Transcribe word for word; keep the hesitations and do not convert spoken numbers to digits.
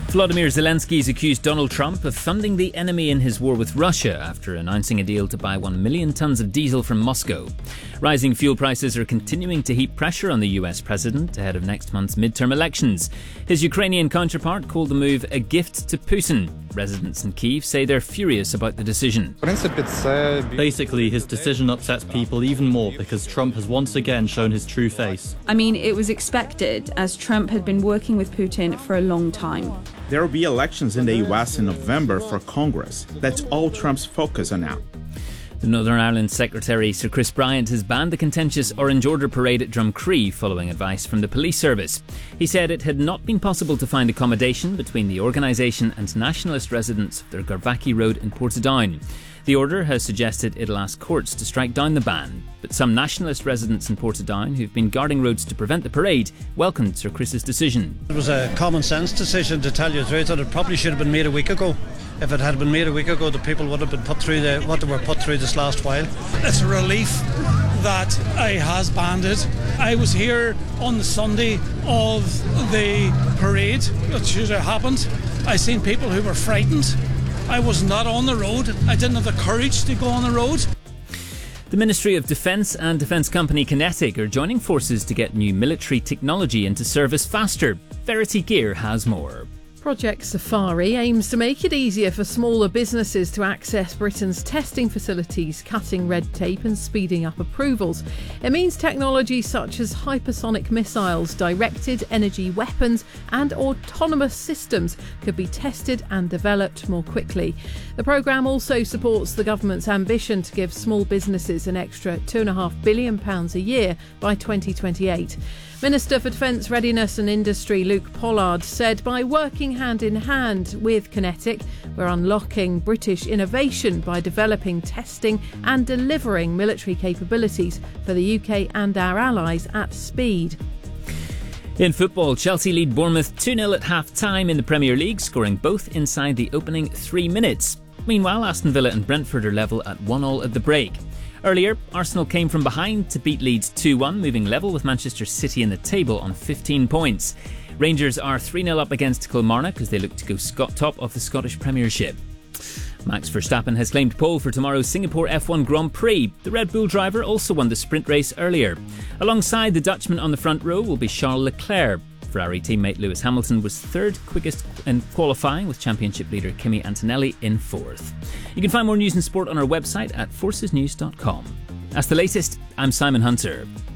Volodymyr Zelensky has accused Donald Trump of funding the enemy in his war with Russia after announcing a deal to buy one million tonnes of diesel from Moscow. Rising fuel prices are continuing to heap pressure on the U S president ahead of next month's midterm elections. His Ukrainian counterpart called the move a gift to Putin. Residents in Kyiv say they're furious about the decision. Basically, his decision upsets people even more because Trump has once again shown his true face. I mean, it was expected, as Trump had been working with Putin for a long time. There will be elections in the U S in November for Congress. That's all Trump's focus on now. The Northern Ireland Secretary Sir Chris Bryant has banned the contentious Orange Order parade at Drumcree following advice from the police service. He said it had not been possible to find accommodation between the organisation and nationalist residents of their Garvackie Road in Portadown. The order has suggested it'll ask courts to strike down the ban, but some nationalist residents in Portadown who've been guarding roads to prevent the parade welcomed Sir Chris's decision. It was a common sense decision, to tell you the truth, and it probably should have been made a week ago. If it had been made a week ago, the people would have been put through the, what they were put through this last while. It's a relief that he has banned it. I was here on the Sunday of the parade that should have happened. I seen people who were frightened. I was not on the road. I didn't have the courage to go on the road. The Ministry of Defence and defence company Kinetic are joining forces to get new military technology into service faster. Verity Gear has more. Project Safari aims to make it easier for smaller businesses to access Britain's testing facilities, cutting red tape and speeding up approvals. It means technology such as hypersonic missiles, directed energy weapons and autonomous systems could be tested and developed more quickly. The programme also supports the government's ambition to give small businesses an extra two point five billion pounds a year by twenty twenty-eight. Minister for Defence Readiness and Industry Luke Pollard said by working hand in hand with Kinetic, we're unlocking British innovation by developing, testing and delivering military capabilities for the U K and our allies at speed. In football, Chelsea lead Bournemouth two nil at half-time in the Premier League, scoring both inside the opening three minutes. Meanwhile, Aston Villa and Brentford are level at one all at the break. Earlier, Arsenal came from behind to beat Leeds two one, moving level with Manchester City in the table on fifteen points. Rangers are three nil up against Kilmarnock as they look to go Scot top of the Scottish Premiership. Max Verstappen has claimed pole for tomorrow's Singapore F one Grand Prix. The Red Bull driver also won the sprint race earlier. Alongside the Dutchman on the front row will be Charles Leclerc. Ferrari teammate Lewis Hamilton was third quickest in qualifying, with championship leader Kimi Antonelli in fourth. You can find more news and sport on our website at forces news dot com. That's the latest. I'm Simon Hunter.